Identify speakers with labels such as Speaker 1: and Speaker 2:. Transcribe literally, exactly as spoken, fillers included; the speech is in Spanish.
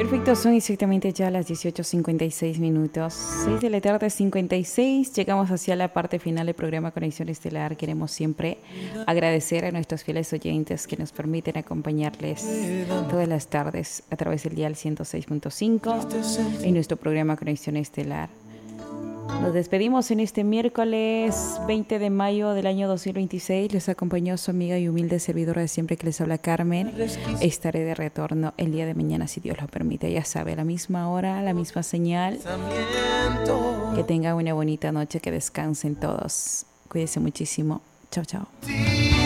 Speaker 1: Perfecto, son exactamente ya las dieciocho cincuenta y seis minutos, seis de la tarde cincuenta y seis. Llegamos hacia la parte final del programa Conexión Estelar. Queremos siempre agradecer a nuestros fieles oyentes que nos permiten acompañarles todas las tardes a través del dial ciento seis punto cinco en nuestro programa Conexión Estelar. Nos despedimos en este miércoles veinte de mayo del año dos mil veintiséis. Les acompañó su amiga y humilde servidora de siempre que les habla, Carmen. Estaré de retorno el día de mañana, si Dios lo permite. Ya sabe, a la misma hora, la misma señal. Que tengan una bonita noche, que descansen todos. Cuídense muchísimo. Chao, chao.